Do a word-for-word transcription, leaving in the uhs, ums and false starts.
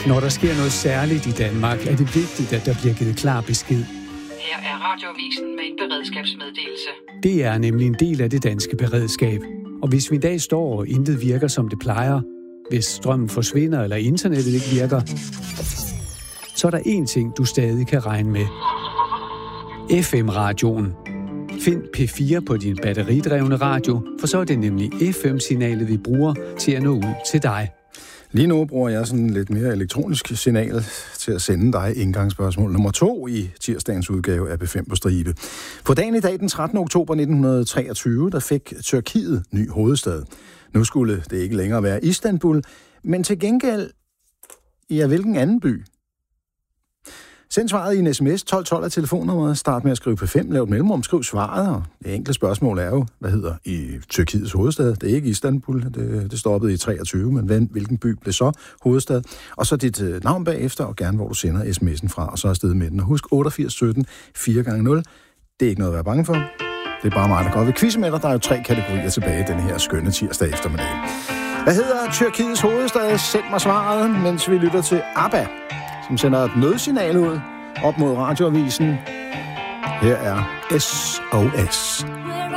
Når der sker noget særligt i Danmark, er det vigtigt, at der bliver givet klar besked. Her er Radioavisen med en beredskabsmeddelelse. Det er nemlig en del af det danske beredskab. Og hvis vi i dag står og intet virker, som det plejer, hvis strømmen forsvinder eller internettet ikke virker, så er der én ting, du stadig kan regne med. F M-radioen. Find P fire på din batteridrevne radio, for så er det nemlig F M-signalet, vi bruger til at nå ud til dig. Lige nu bruger jeg sådan lidt mere elektronisk signal til at sende dig indgangsspørgsmål nummer to i tirsdagens udgave af B fem på stribe. På dagen i dag, den trettende oktober nitten treogtyve, der fik Tyrkiet ny hovedstad. Nu skulle det ikke længere være Istanbul, men til gengæld, ja, hvilken anden by? Send svaret i en sms, tolv tolv af telefonnummeret, start med at skrive P fem, lav et mellemrum, skriv svaret, og det enkle spørgsmål er jo, hvad hedder i Tyrkiets hovedstad? Det er ikke Istanbul, det, det stoppede i treogtyve, men hvilken by blev så hovedstad? Og så dit uh, navn bagefter, og gerne hvor du sender sms'en fra, og så afsted med den. Og husk otteogfirs sytten fire gange nul, det er ikke noget at være bange for. Det er bare mig, der går ved quizzen med dig. Der er jo tre kategorier tilbage i den her skønne tirsdag eftermiddag. Hvad hedder Tyrkiets hovedstad? Send mig svaret, mens vi lytter til ABBA, som sender et nødsignal ud op mod Radioavisen. Her er S O S.